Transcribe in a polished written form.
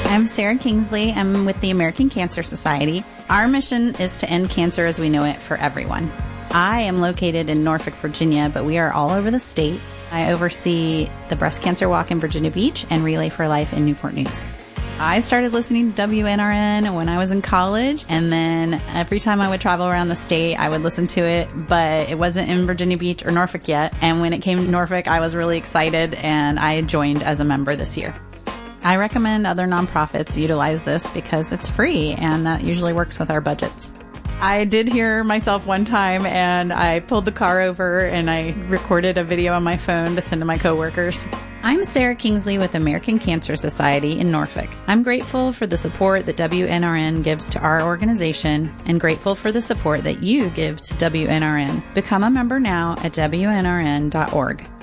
I'm Sarah Kingsley. I'm with the American Cancer Society. Our mission is to end cancer as we know it for everyone. I am located in Norfolk, Virginia, but we are all over the state. I oversee the Breast Cancer Walk in Virginia Beach and Relay for Life in Newport News. I started listening to WNRN when I was in college, and then every time I would travel around the state, I would listen to it, but it wasn't in Virginia Beach or Norfolk yet. And when it came to Norfolk, I was really excited, and I joined as a member this year. I recommend other nonprofits utilize this because it's free, and that usually works with our budgets. I did hear myself one time, and I pulled the car over and I recorded a video on my phone to send to my coworkers. I'm Sarah Kingsley with American Cancer Society in Norfolk. I'm grateful for the support that WNRN gives to our organization and grateful for the support that you give to WNRN. Become a member now at WNRN.org.